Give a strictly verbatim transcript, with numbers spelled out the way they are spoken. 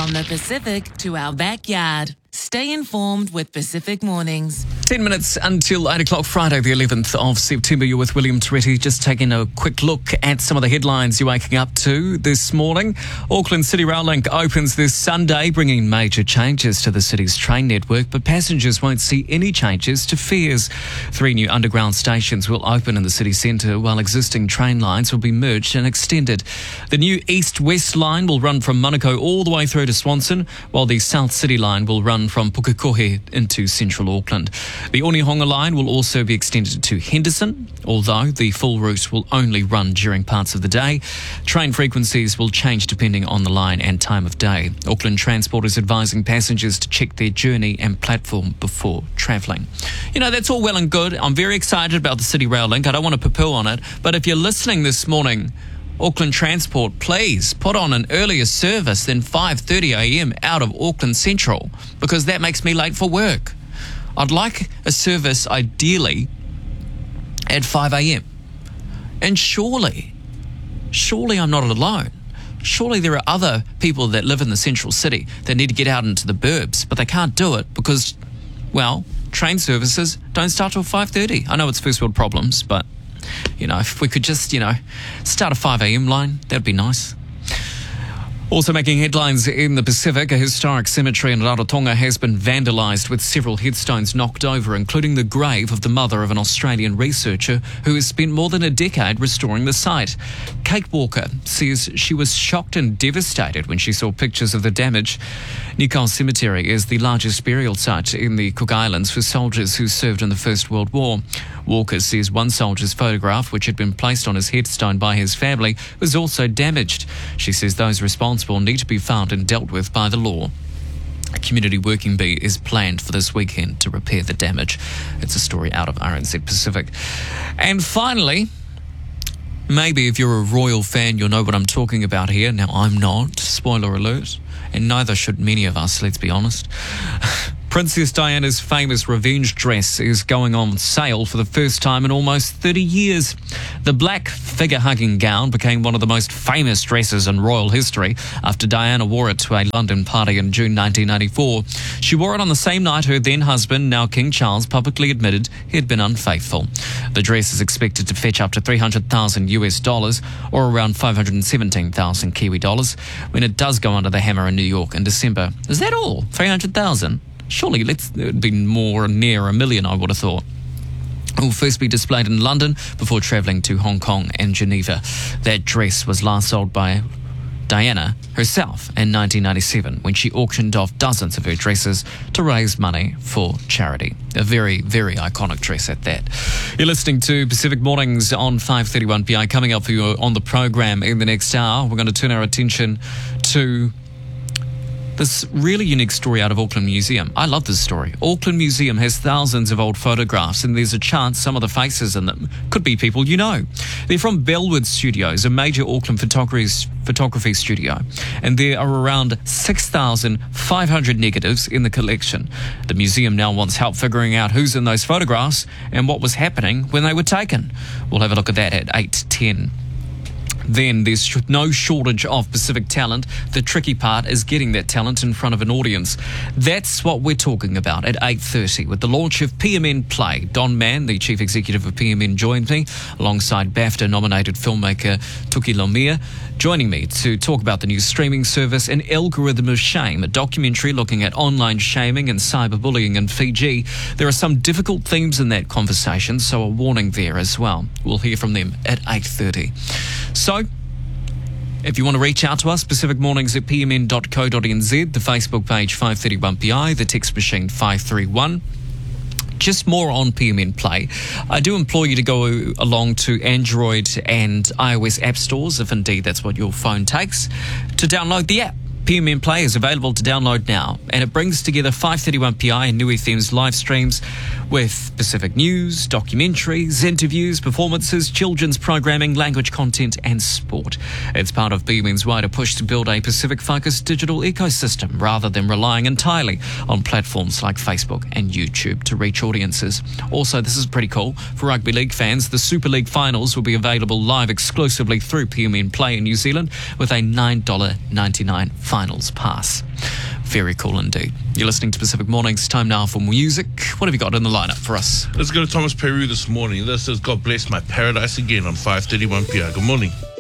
From the Pacific to our backyard. Stay informed with Pacific Mornings. Ten minutes until eight o'clock Friday, the eleventh of September. You're with William Toretti. Just taking a quick look at some of the headlines you're waking up to this morning. Auckland City Rail Link opens this Sunday, bringing major changes to the city's train network, but passengers won't see any changes to fares. Three new underground stations will open in the city centre, while existing train lines will be merged and extended. The new east-west line will run from Manukau all the way through to Swanson, while the South City line will run from Pukekohe into central Auckland. The Onehonga line will also be extended to Henderson, although the full route will only run during parts of the day. Train frequencies will change depending on the line and time of day. Auckland Transport is advising passengers to check their journey and platform before travelling. You know, that's all well and good. I'm very excited about the City Rail Link. I don't want to poo-poo on it, but if you're listening this morning, Auckland Transport, please put on an earlier service than five thirty a.m. out of Auckland Central, because that makes me late for work. I'd like a service ideally at five a.m. And surely, surely I'm not alone. Surely there are other people that live in the central city that need to get out into the burbs, but they can't do it because, well, train services don't start till five thirty. I know it's first world problems, but you know, if we could just, you know, start a five a.m. line, that'd be nice. Also making headlines in the Pacific, a historic cemetery in Rarotonga has been vandalised with several headstones knocked over, including the grave of the mother of an Australian researcher who has spent more than a decade restoring the site. Kate Walker says she was shocked and devastated when she saw pictures of the damage. Nikau Cemetery is the largest burial site in the Cook Islands for soldiers who served in the First World War. Walker says one soldier's photograph, which had been placed on his headstone by his family, was also damaged. She says those responsible need to be found and dealt with by the law. A community working bee is planned for this weekend to repair the damage. It's a story out of R N Z Pacific. And finally, maybe if you're a royal fan, you'll know what I'm talking about here. Now, I'm not. Spoiler alert. And neither should many of us, let's be honest. Princess Diana's famous revenge dress is going on sale for the first time in almost thirty years. The black figure-hugging gown became one of the most famous dresses in royal history after Diana wore it to a London party in June nineteen ninety-four. She wore it on the same night her then-husband, now King Charles, publicly admitted he had been unfaithful. The dress is expected to fetch up to three hundred thousand US dollars, or around five hundred seventeen thousand Kiwi dollars, when it does go under the hammer in New York in December. Is that all? three hundred thousand? Surely let's, it would be more near a million, I would have thought. It will first be displayed in London before travelling to Hong Kong and Geneva. That dress was last sold by Diana herself in nineteen ninety-seven when she auctioned off dozens of her dresses to raise money for charity. A very, very iconic dress at that. You're listening to Pacific Mornings on five thirty-one P I. Coming up for you on the program in the next hour, we're going to turn our attention to this really unique story out of Auckland Museum. I love this story. Auckland Museum has thousands of old photographs, and there's a chance some of the faces in them could be people you know. They're from Bellwood Studios, a major Auckland photography, photography studio, and there are around six thousand five hundred negatives in the collection. The museum now wants help figuring out who's in those photographs and what was happening when they were taken. We'll have a look at that at eight ten. Then there's no shortage of Pacific talent. The tricky part is getting that talent in front of an audience. That's what we're talking about at eight thirty with the launch of P M N Play. Don Mann, the chief executive of P M N, joined me alongside BAFTA-nominated filmmaker Tuki Lomia, joining me to talk about the new streaming service An Algorithm of Shame, a documentary looking at online shaming and cyberbullying in Fiji. There are some difficult themes in that conversation, so a warning there as well. We'll hear from them at eight thirty. So, if you want to reach out to us, Pacific Mornings at p m n dot co dot n z, the Facebook page five thirty-one P I, the text machine five three one. Just more on P M N Play. I do implore you to go along to Android and iOS app stores, if indeed that's what your phone takes, to download the app. P M N Play is available to download now, and it brings together five thirty-one P I and New F M's live streams with Pacific news, documentaries, interviews, performances, children's programming, language content and sport. It's part of P M N's wider push to build a Pacific-focused digital ecosystem rather than relying entirely on platforms like Facebook and YouTube to reach audiences. Also, this is pretty cool. For rugby league fans, the Super League finals will be available live exclusively through P M N Play in New Zealand with a nine dollars ninety-nine five finals pass. Very cool indeed. You're listening to Pacific Mornings. Time now for music. What have you got in the lineup for us? Let's go to Thomas Peru this morning. This is God Bless My Paradise again on five thirty-one P R. Good morning.